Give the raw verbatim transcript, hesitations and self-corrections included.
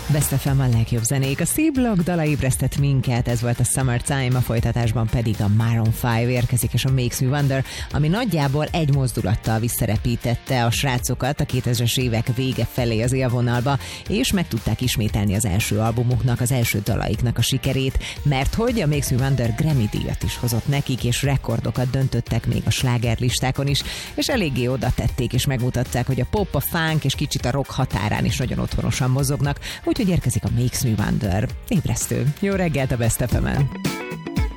Best ef em a legjobb zenék, a C-Block dala ébresztett minket, ez volt a Summertime, a folytatásban pedig a Maroon öt érkezik, és a Makes Me Wonder, ami nagyjából egy mozdulattal visszarepítette a srácokat a kétezres évek vége felé az élvonalba, és meg tudták ismételni az első albumuknak, az első dalaiknak a sikerét, mert hogy a Makes Me Wonder Grammy-díjat is hozott nekik, és rekordokat döntöttek még a slágerlistákon is, és eléggé oda tették, és megmutatták, hogy a pop, a funk és kicsit a rock határán is nagyon otthonosan mozognak, úgyhogy érkezik a Makes Me Wonder. Ébresztő. Jó reggelt a Best ef emen!